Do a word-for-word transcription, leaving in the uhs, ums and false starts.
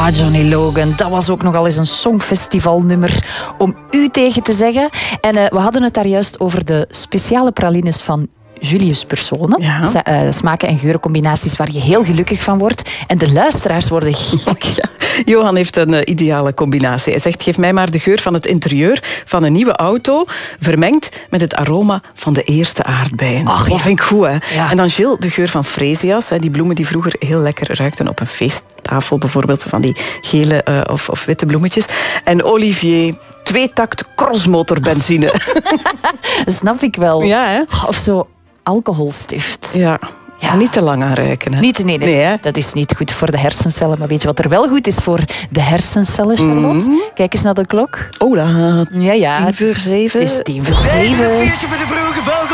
Ah, Johnny Logan, dat was ook nogal eens een songfestivalnummer om u tegen te zeggen. En uh, we hadden het daar juist over de speciale pralines van Julius Persone. Ja. S- uh, smaken en geurencombinaties waar je heel gelukkig van wordt. En de luisteraars worden gek. Ja. Johan heeft een uh, ideale combinatie. Hij zegt, geef mij maar de geur van het interieur van een nieuwe auto, vermengd met het aroma van de eerste aardbeien. Ach, ja. Dat vind ik goed, hè? Ja. En dan Gilles, de geur van freesia's. Hè, die bloemen die vroeger heel lekker ruikten op een feesttafel. Bijvoorbeeld van die gele uh, of, of witte bloemetjes. En Olivier, tweetakt crossmotorbenzine. Snap ik wel. Ja, hè? Of zo alcoholstift. Ja. Ja. Ja, niet te lang aan ruiken. Hè? Niet, nee, nee, Nee, hè? dat is niet goed voor de hersencellen. Maar weet je wat er wel goed is voor de hersencellen, Charlotte? Mm. Kijk eens naar de klok. Oh, dat Ja, ja. tien voor het is- zeven. Het is tien voor zeven. Feestje voor de vroege vogel.